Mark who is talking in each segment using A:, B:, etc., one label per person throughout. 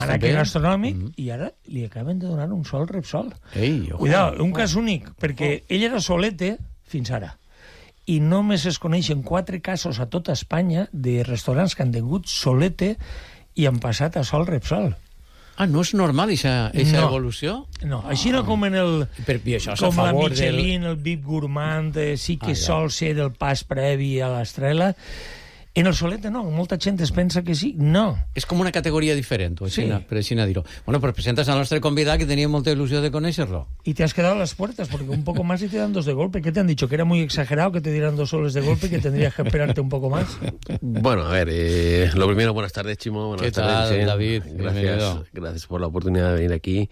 A: Mànec gastronòmic, i ara li acaben de donar un sol Repsol. Cuidao, un cas únic, perquè ell era solete fins ara. I només es coneixen 4 casos a tota Espanya de restaurants que han tingut solete i han passat a sol Repsol.
B: No és normal, aquesta evolució?
A: No, així no com en el...
B: Com
A: la Michelin, el Bib Gourmand, sí que sol ser del pas previ a l'estrela. En el solete no, molta gent es pensa que sí. No.
B: És com una categoria diferent, per així dir-ho. Bueno, pues presentas al nostre convidat, que tenia molta il·lusió de conèixer-lo.
A: Y te has quedado a las puertas, porque un poco más y te dan 2 de golpe. ¿Qué te han dicho? ¿Que era muy exagerado que te dieran 2 soles de golpe y que tendrías que esperarte un poco más?
C: Bueno, a ver, lo primero, buenas tardes, Chimo. Buenas
B: ¿Qué
C: tardes,
B: tal, David?
C: Gracias por la oportunidad de venir aquí.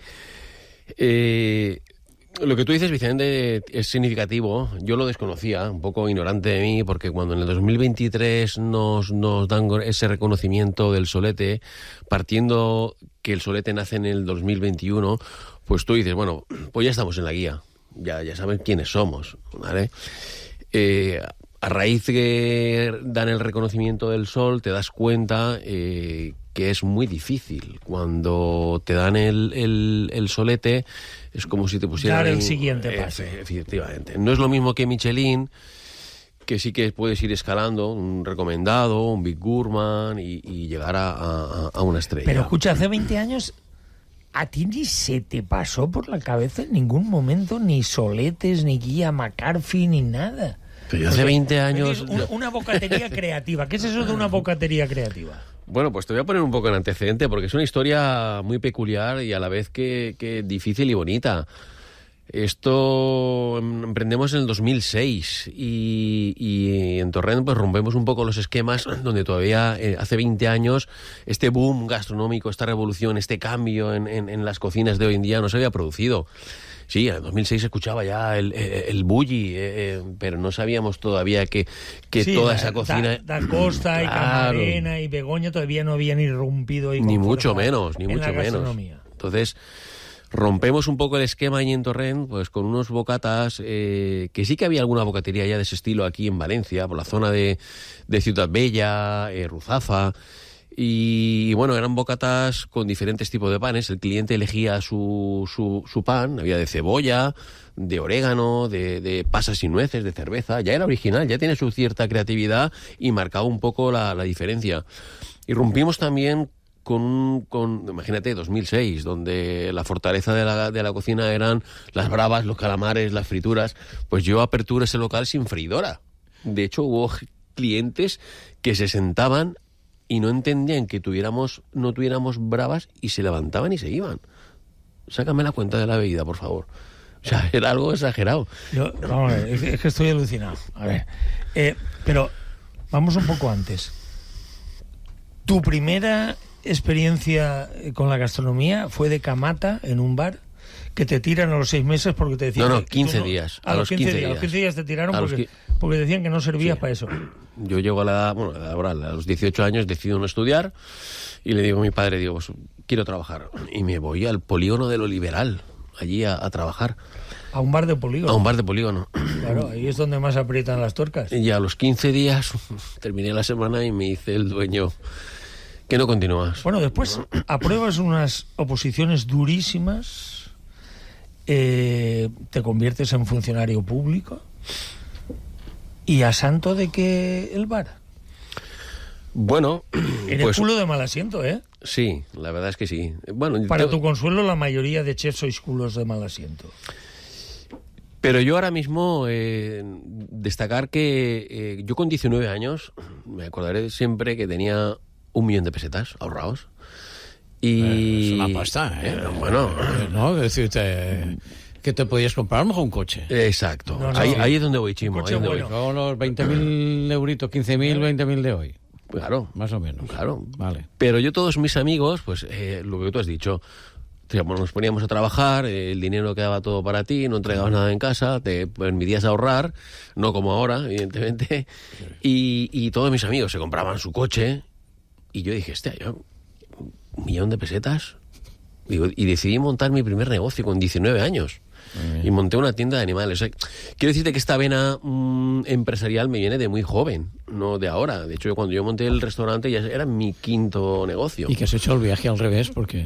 C: Lo que tú dices, Vicente, es significativo. Yo lo desconocía, un poco ignorante de mí, porque cuando en el 2023 nos dan ese reconocimiento del solete, partiendo que el solete nace en el 2021, pues tú dices, bueno, pues ya estamos en la guía, ya saben quiénes somos, ¿vale? A raíz de que dan el reconocimiento del sol, te das cuenta que es muy difícil. Cuando te dan el solete, es como si te pusieran...
A: Dar el siguiente paso.
C: Efectivamente. No es lo mismo que Michelin, que sí que puedes ir escalando, un recomendado, un Bib Gourmand, y llegar a una estrella.
A: Pero escucha, hace 20 años... ¿A ti ni se te pasó por la cabeza en ningún momento ni soletes, ni guía McCarthy, ni nada?
C: Pero hace 20 años...
A: Una bocatería creativa. ¿Qué es eso de una bocatería creativa?
C: Bueno, pues te voy a poner un poco en antecedente, porque es una historia muy peculiar y a la vez que difícil y bonita. Esto emprendemos en el 2006 y en Torrent pues rompemos un poco los esquemas donde todavía hace 20 años este boom gastronómico, esta revolución, este cambio en las cocinas de hoy en día no se había producido. Sí, en el 2006 se escuchaba ya el bulli, pero no sabíamos todavía que sí, toda esa cocina...
A: Da Costa, claro, y Camarena y Begoña todavía no habían irrumpido ahí.
C: Ni mucho menos. Entonces, rompemos un poco el esquema ahí en Torrent, pues con unos bocatas, que sí que había alguna bocatería ya de ese estilo aquí en Valencia, por la zona de Ciutat Bella, Ruzafa... Y bueno, eran bocatas con diferentes tipos de panes. El cliente elegía su pan, había de cebolla, de orégano, de pasas y nueces, de cerveza. Ya era original, ya tiene su cierta creatividad y marcaba un poco la diferencia. Y rompimos también con imagínate, 2006, donde la fortaleza de la cocina eran las bravas, los calamares, las frituras. Pues yo aperturé ese local sin freidora. De hecho, hubo clientes que se sentaban y no entendían que no tuviéramos bravas y se levantaban y se iban. Sácame la cuenta de la bebida, por favor. O sea, era algo exagerado.
A: Vamos a ver, es que estoy alucinado. A ver, pero vamos un poco antes. ¿Tu primera experiencia con la gastronomía fue de camata en un bar? Que te tiran a los 6 meses porque te decían...
C: No, 15 días.
A: A los 15 días. A los 15 días te tiraron porque decían que no servías para eso.
C: Yo llego a la edad laboral, a los 18 años decido no estudiar y le digo a mi padre, pues quiero trabajar. Y me voy al polígono de lo Liberal, allí a trabajar.
A: ¿A un bar de polígono?
C: A un bar de polígono.
A: Claro, ahí es donde más aprietan las tuercas.
C: Y a los 15 días terminé la semana y me dice el dueño que no continúas.
A: Bueno, después apruebas unas oposiciones durísimas... te conviertes en funcionario público y a santo de que el bar.
C: Bueno,
A: eres pues, culo de mal asiento, ¿eh?
C: Sí, la verdad es que sí. Bueno,
A: para tu consuelo, la mayoría de chefs sois culos de mal asiento.
C: Pero yo ahora mismo destacar que yo con 19 años me acordaré siempre que tenía 1 millón de pesetas ahorrados. Y...
B: es una pasta, ¿eh?
C: Bueno...
B: ¿No? Es decir, que te podías comprar a lo mejor un coche.
C: Exacto. Ahí es donde voy, Chimo. Ahí
B: bueno. Con los 20.000 euritos, 15.000, 20.000 de hoy.
C: Claro.
B: Más o menos.
C: Claro.
B: Vale.
C: Pero yo, todos mis amigos, pues lo que tú has dicho, nos poníamos a trabajar, el dinero quedaba todo para ti, no entregabas nada en casa, te permitías ahorrar, no como ahora, evidentemente, y todos mis amigos se compraban su coche, y yo dije, yo... 1 millón de pesetas. Digo, y decidí montar mi primer negocio con 19 años. Y monté una tienda de animales. O sea, quiero decirte que esta vena empresarial me viene de muy joven, no de ahora. De hecho, cuando yo monté el restaurante ya era mi 5.º negocio.
B: Y que has hecho el viaje al revés, porque